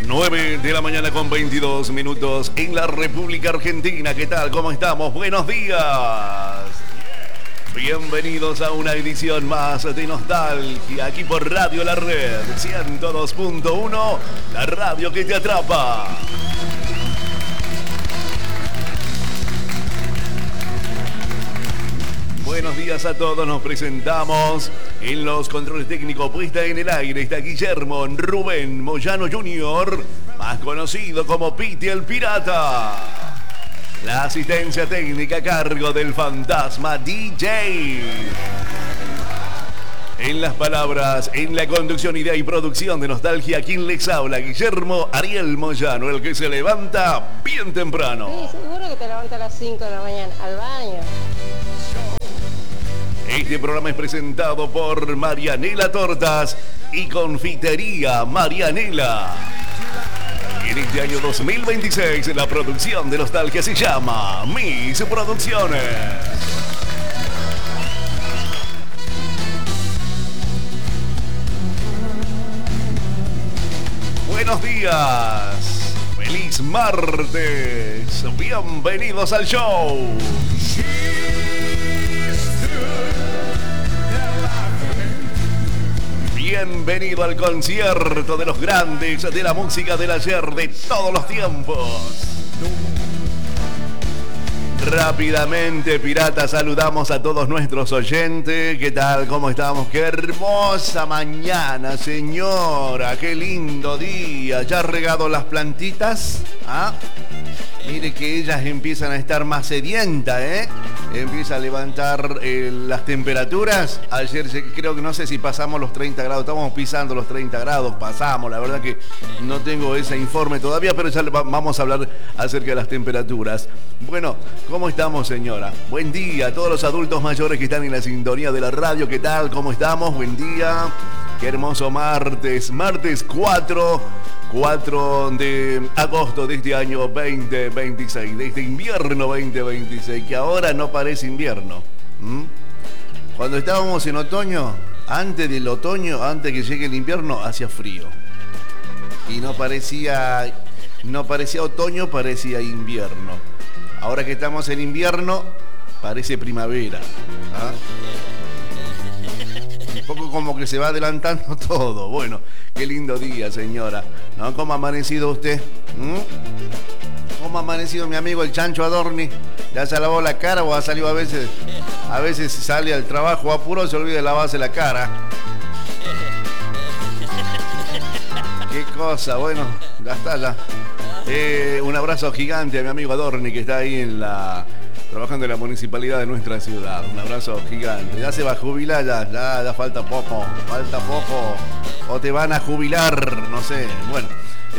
9 de la mañana con 22 minutos en la República Argentina. ¿Qué tal? ¿Cómo estamos? Buenos días. Bienvenidos a una edición más de Nostalgia aquí por Radio La Red 102.1, la radio que te atrapa. Buenos días a todos, nos presentamos en los controles técnicos, puesta en el aire está Guillermo Rubén Moyano Jr., más conocido como Piti el Pirata. La asistencia técnica a cargo del fantasma DJ. En las palabras, en la conducción, idea y producción de Nostalgia, quien les habla, Guillermo Ariel Moyano, el que se levanta bien temprano. Sí, seguro que te levantas a las 5 de la mañana, al baño. Este programa es presentado por Marianela Tortas y Confitería Marianela. En este año 2026, la producción de Nostalgia se llama Mis Producciones. Buenos días. Feliz martes. Bienvenidos al show. Bienvenido al concierto de los grandes de la música del ayer de todos los tiempos. Rápidamente, pirata, saludamos a todos nuestros oyentes. ¿Qué tal? ¿Cómo estamos? ¡Qué hermosa mañana, señora! ¡Qué lindo día! ¿Ya ha regado las plantitas? ¿Ah? Mire que ellas empiezan a estar más sedientas, ¿eh? Empieza a levantar las temperaturas. Ayer creo que no sé si pasamos los 30 grados. Estamos pisando los 30 grados. Pasamos. La verdad que no tengo ese informe todavía, pero ya vamos a hablar acerca de las temperaturas. Bueno, ¿cómo estamos, señora? Buen día a todos los adultos mayores que están en la sintonía de la radio. ¿Qué tal? ¿Cómo estamos? Buen día. Qué hermoso martes. Martes 4 de agosto de este año 2026, de este invierno 2026, que ahora no parece invierno. Cuando estábamos en otoño, antes del otoño, antes que llegue el invierno, hacía frío. Y no parecía otoño, parecía invierno. Ahora que estamos en invierno, parece primavera. ¿Ah? Un poco como que se va adelantando todo. Bueno, qué lindo día, señora. ¿No? ¿Cómo ha amanecido usted? ¿Cómo ha amanecido mi amigo el Chancho Adorni? ¿Ya se lavó la cara o ha salido a veces? A veces sale al trabajo apuro y se olvida de lavarse la cara. Qué cosa, bueno, ya está, ya. Un abrazo gigante a mi amigo Adorni que está ahí trabajando en la municipalidad de nuestra ciudad. Un abrazo gigante. Ya se va a jubilar, ya falta poco. O te van a jubilar, no sé. Bueno.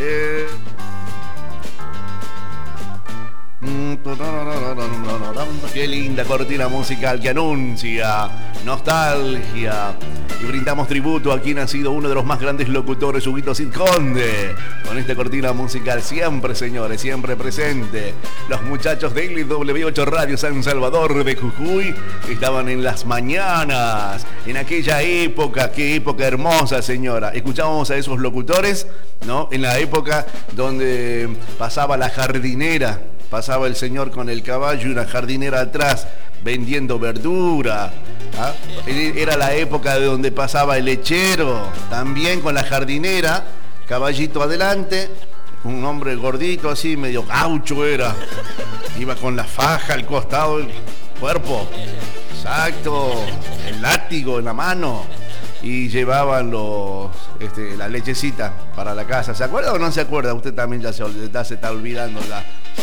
Qué linda cortina musical que anuncia nostalgia. Y brindamos tributo a quien ha sido uno de los más grandes locutores, Huguito Cid Conde. Con esta cortina musical siempre, señores, siempre presente. Los muchachos de LW8 Radio San Salvador de Jujuy estaban en las mañanas. En aquella época, qué época hermosa, señora. Escuchábamos a esos locutores, ¿no? En la época donde pasaba la jardinera. Pasaba el señor con el caballo y una jardinera atrás vendiendo verdura. ¿Ah? Era la época de donde pasaba el lechero, también con la jardinera, caballito adelante, un hombre gordito así, medio gaucho era. Iba con la faja al costado del cuerpo. Exacto, el látigo en la mano. Y llevaban la lechecita para la casa. ¿Se acuerda o no se acuerda? Usted también ya se está olvidando ya.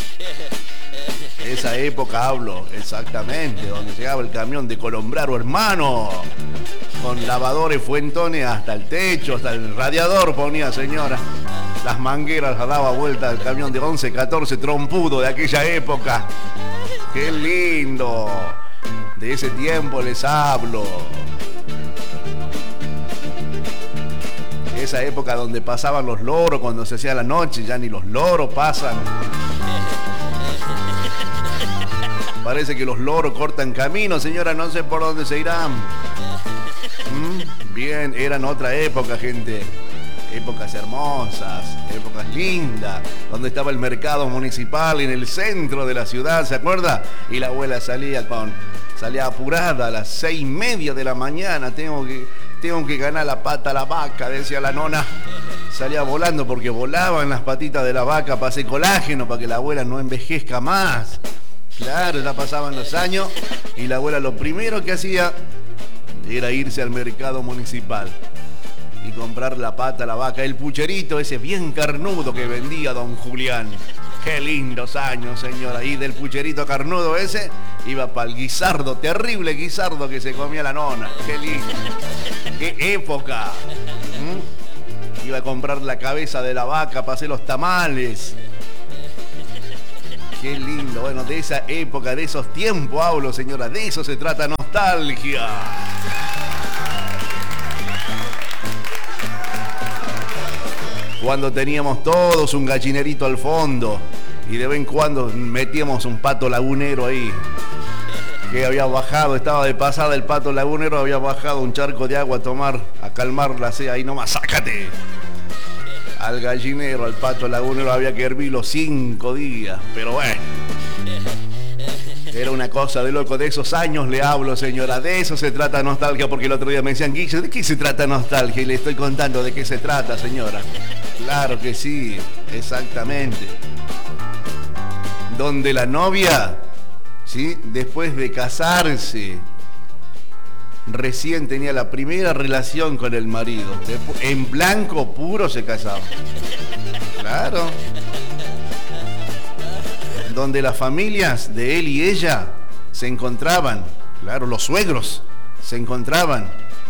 Esa época hablo, exactamente, donde llegaba el camión de Colombraro, hermano, con lavadores, fuentones hasta el techo, hasta el radiador ponía, señora. Las mangueras las daba vuelta el camión de 11, 14 trompudo de aquella época. ¡Qué lindo! De ese tiempo les hablo. Esa época donde pasaban los loros cuando se hacía la noche, ya ni los loros pasan. Parece que los loros cortan camino, señora, no sé por dónde se irán. Bien, eran otra época, gente. épocas hermosas, épocas lindas, donde estaba el mercado municipal en el centro de la ciudad, ¿se acuerda? Y la abuela salía apurada a las 6:30 de la mañana, tengo que ganar la pata a la vaca, decía la nona. Salía volando porque volaban las patitas de la vaca para hacer colágeno, para que la abuela no envejezca más. Claro, ya pasaban los años y la abuela lo primero que hacía era irse al mercado municipal y comprar la pata a la vaca, el pucherito ese bien carnudo que vendía don Julián. Qué lindos años, señora. Y del pucherito carnudo ese iba para el guisardo, terrible guisardo que se comía la nona. Qué lindo. Qué época. Iba a comprar la cabeza de la vaca para hacer los tamales. Qué lindo. Bueno, de esa época, de esos tiempos hablo, señora. De eso se trata nostalgia. Cuando teníamos todos un gallinerito al fondo y de vez en cuando metíamos un pato lagunero ahí que había bajado, estaba de pasada el pato lagunero, había bajado un charco de agua a calmar la sed, ahí nomás, sácate. Al gallinero, al pato lagunero había que hervirlo 5 días, pero bueno. Era una cosa de loco, de esos años le hablo, señora, de eso se trata nostalgia, porque el otro día me decían, Guille, ¿de qué se trata nostalgia? Y le estoy contando de qué se trata, señora. Claro que sí, exactamente. Donde la novia, ¿sí?, después de casarse, recién tenía la primera relación con el marido. En blanco puro se casaba. Claro. Donde las familias de él y ella se encontraban, claro, los suegros se encontraban.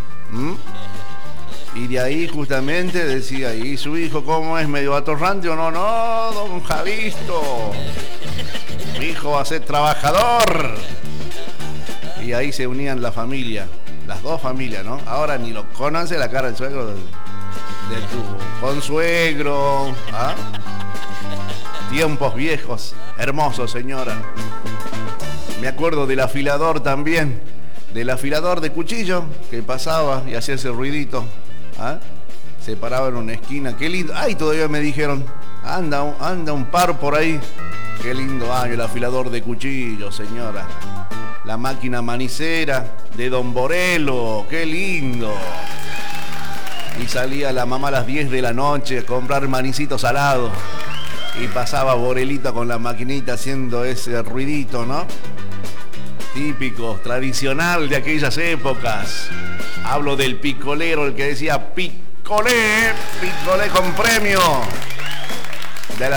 Y de ahí justamente decía, ¿y su hijo cómo es? ¿Medio atorrante o no? No, don Javisto, mi hijo va a ser trabajador. Y ahí se unían la familia, las dos familias, ¿no? Ahora ni lo conoce la cara del suegro del tubo. Consuegro, ¿ah? Tiempos viejos, hermosos, señora. Me acuerdo del afilador también, del afilador de cuchillo que pasaba y hacía ese ruidito. ¿Ah? Se paraba en una esquina, qué lindo. Ay, todavía me dijeron, anda un par por ahí. Qué lindo año, el afilador de cuchillo, señora. La máquina manicera de Don Borelo, qué lindo. Y salía la mamá a las 10 de la noche a comprar manicito salado. Y pasaba Borelito con la maquinita haciendo ese ruidito, ¿no? Típico, tradicional de aquellas épocas. Hablo del picolero, el que decía picolé con premio. De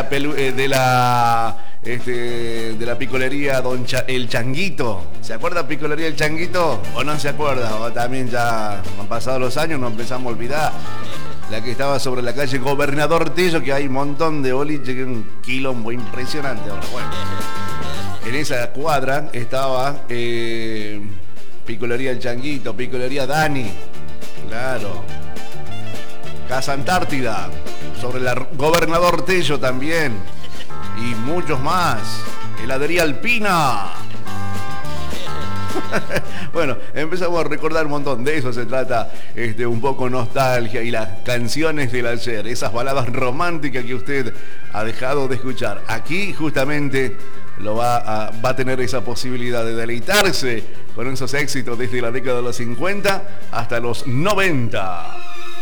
la picolería El Changuito. ¿Se acuerda picolería El Changuito? ¿O no se acuerda? O también ya han pasado los años, nos empezamos a olvidar. La que estaba sobre la calle Gobernador Tello, que hay un montón de boliches, que es un quilombo impresionante. Ahora, bueno, en esa cuadra estaba picolería El Changuito, picolería Dani, claro. Casa Antártida, sobre la Gobernador Tello también. Y muchos más. Heladería Alpina. Bueno, empezamos a recordar un montón. De eso se trata, un poco nostalgia y las canciones del ayer, esas baladas románticas que usted ha dejado de escuchar. Aquí justamente va a tener esa posibilidad de deleitarse con esos éxitos desde la década de los 50 hasta los 90.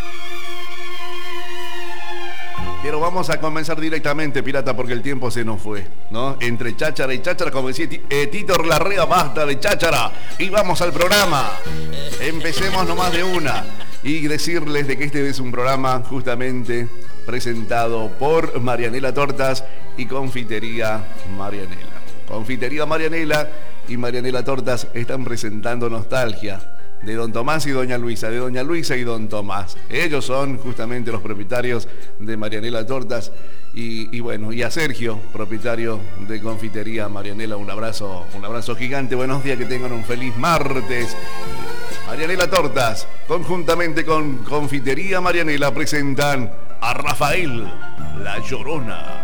Pero vamos a comenzar directamente, pirata, porque el tiempo se nos fue, ¿no? Entre cháchara y cháchara, como decía Tito Larrea, basta de cháchara y vamos al programa. Empecemos nomás de una y decirles de que este es un programa justamente presentado por Marianela Tortas y Confitería Marianela. Confitería Marianela y Marianela Tortas están presentando Nostalgia, de Don Tomás y Doña Luisa, de Doña Luisa y Don Tomás. Ellos son justamente los propietarios de Marianela Tortas y bueno, y a Sergio, propietario de Confitería Marianela, un abrazo gigante. Buenos días, que tengan un feliz martes. Marianela Tortas, conjuntamente con Confitería Marianela, presentan a Rafael La Llorona.